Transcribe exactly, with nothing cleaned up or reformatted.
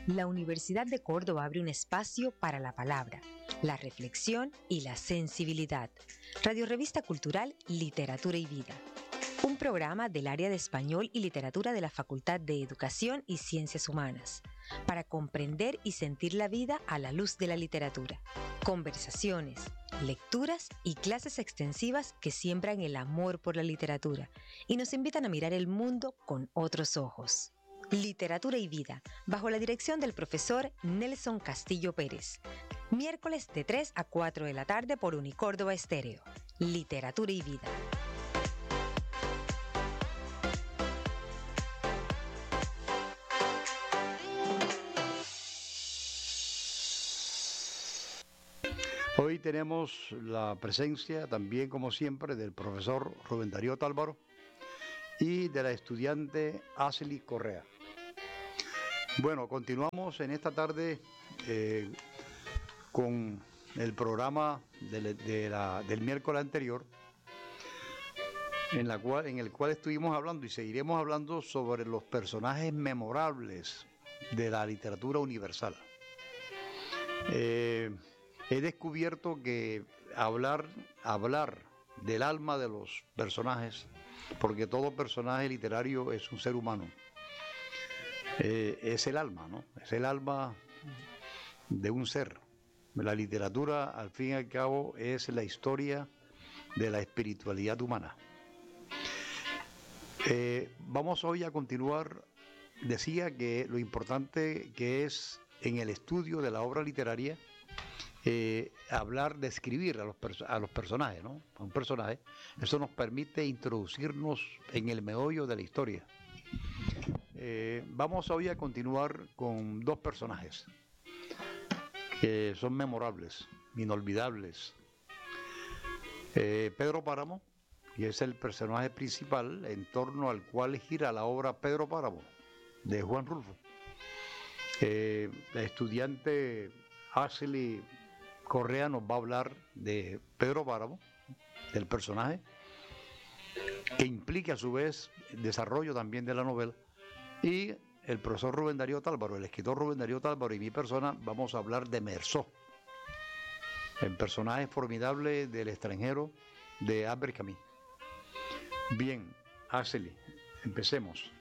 la Universidad de Córdoba abre un espacio para la palabra, la reflexión y la sensibilidad. Radio Revista Cultural Literatura y Vida. Un programa del área de Español y Literatura de la Facultad de Educación y Ciencias Humanas, para comprender y sentir la vida a la luz de la literatura. Conversaciones, lecturas y clases extensivas que siembran el amor por la literatura y nos invitan a mirar el mundo con otros ojos. Literatura y Vida, bajo la dirección del profesor Nelson Castillo Pérez. Miércoles de tres a cuatro de la tarde por Unicórdoba Estéreo. Literatura y Vida. Hoy tenemos la presencia también, como siempre, del profesor Rubén Darío Tálvaro y de la estudiante Ashley Correa. Bueno, continuamos en esta tarde eh, con el programa de, de la, del miércoles anterior, en, la cual, en el cual estuvimos hablando y seguiremos hablando sobre los personajes memorables de la literatura universal. Eh, he descubierto que hablar, hablar del alma de los personajes, porque todo personaje literario es un ser humano, Eh, es el alma, ¿no? Es el alma de un ser. La literatura, al fin y al cabo, es la historia de la espiritualidad humana. Eh, vamos hoy a continuar. Decía que lo importante que es en el estudio de la obra literaria eh, hablar, describir a los, a los personajes, ¿no? A un personaje. Eso nos permite introducirnos en el meollo de la historia. Eh, vamos hoy a continuar con dos personajes que son memorables, inolvidables. Eh, Pedro Páramo, y es el personaje principal en torno al cual gira la obra Pedro Páramo, de Juan Rulfo. Eh, la estudiante Ashley Correa nos va a hablar de Pedro Páramo, del personaje, que implica a su vez el desarrollo también de la novela. Y el profesor Rubén Darío Tálvaro, el escritor Rubén Darío Tálvaro y mi persona, vamos a hablar de Meursault, el personaje formidable del extranjero de Albert Camus. Bien, Ashley, empecemos.